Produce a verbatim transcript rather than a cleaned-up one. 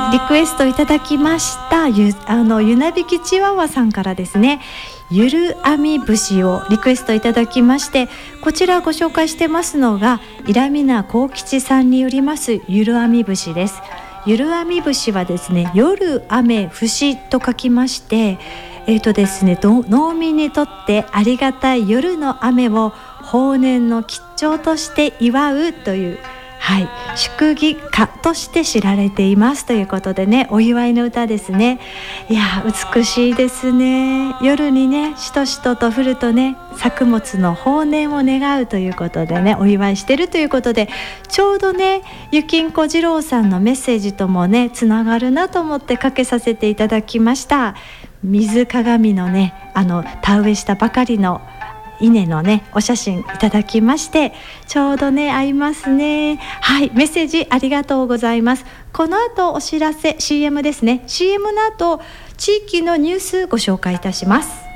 リクエストいただきましたゆあのゆなびきチワワさんからですね、ゆる編み節をリクエストいただきまして、こちらご紹介してますのがイラミナ幸吉さんによりますゆる編み節です。ゆる編み節はですね、夜雨節と書きまして、えーとですね、農民にとってありがたい夜の雨を豊年の吉兆として祝うという、はい、祝儀歌として知られていますということでね、お祝いの歌ですね。いや美しいですね。夜にねしとしとと降るとね、作物の豊年を願うということでね、お祝いしてるということで、ちょうどねゆきんこ次郎さんのメッセージともねつながるなと思ってかけさせていただきました。水鏡のね、あの田植えしたばかりの稲のねお写真いただきまして、ちょうどね合いますね。はい、メッセージありがとうございます。この後お知らせ シーエム ですね。 シーエム の後地域のニュースご紹介いたします。